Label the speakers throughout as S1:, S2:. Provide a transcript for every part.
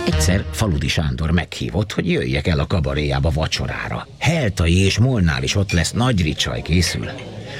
S1: Egyszer Faludi Sándor meghívott, hogy jöjjek el a kabaréjába vacsorára. Heltai és Molnár is ott lesz, nagy ricsaj készül.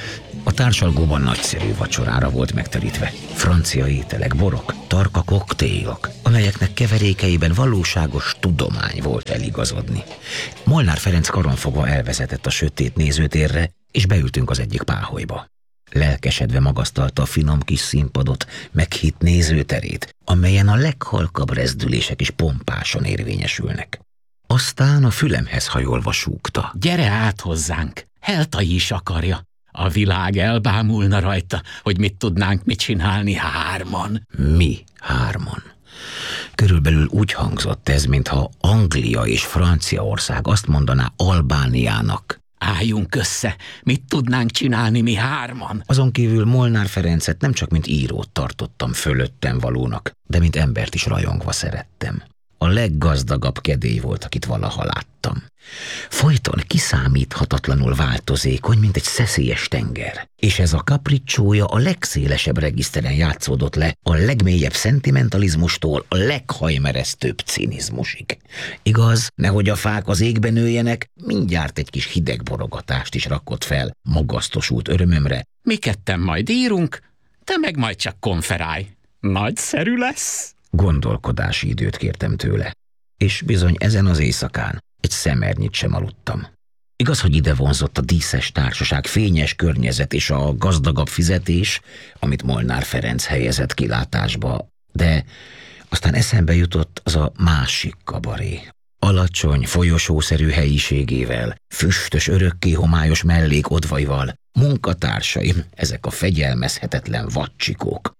S1: A társalgóban nagyszerű vacsorára volt megterítve. Francia ételek, borok, tarka koktélok, amelyeknek keverékeiben valóságos tudomány volt eligazodni. Molnár Ferenc karonfogva elvezetett a sötét nézőtérre, és beültünk az egyik páholyba. Lelkesedve magasztalta a finom kis színpadot, meghitt nézőterét, amelyen a leghalkabb rezdülések is pompásan érvényesülnek. Aztán a fülemhez hajolva súgta.
S2: Gyere át hozzánk, Heltai is akarja. A világ elbámulna rajta, hogy mit tudnánk mit csinálni hárman.
S1: Mi hárman? Körülbelül úgy hangzott ez, mintha Anglia és Franciaország azt mondaná Albániának.
S2: Álljunk össze, mit tudnánk csinálni mi hárman?
S1: Azon kívül Molnár Ferencet nem csak mint írót tartottam fölöttem valónak, de mint embert is rajongva szerettem. A leggazdagabb kedély volt, akit valaha láttam. Folyton kiszámíthatatlanul változékony, mint egy szeszélyes tenger. És ez a kapricsója a legszélesebb regiszteren játszódott le, a legmélyebb szentimentalizmustól a leghajmeresztőbb cinizmusig. Igaz, nehogy a fák az égben nőjenek, mindjárt egy kis hideg borogatást is rakott fel magasztosult örömömre.
S2: Mi ketten majd írunk, te meg majd csak konferálj. Nagyszerű lesz.
S1: Gondolkodási időt kértem tőle, és bizony ezen az éjszakán egy szemernyit sem aludtam. Igaz, hogy ide vonzott a díszes társaság, fényes környezet és a gazdagabb fizetés, amit Molnár Ferenc helyezett kilátásba, de aztán eszembe jutott az a másik kabaré. Alacsony, folyosószerű helyiségével, füstös, örökké homályos mellékodvaival, munkatársaim, ezek a fegyelmezhetetlen vadcsikók.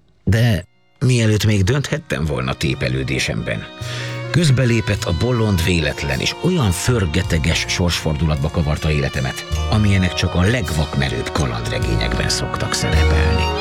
S1: De mielőtt még dönthettem volna tépelődésemben, közbelépett a bolond véletlen, és olyan förgeteges sorsfordulatba kavarta életemet, amilyenek csak a legvakmerőbb kalandregényekben szoktak szerepelni.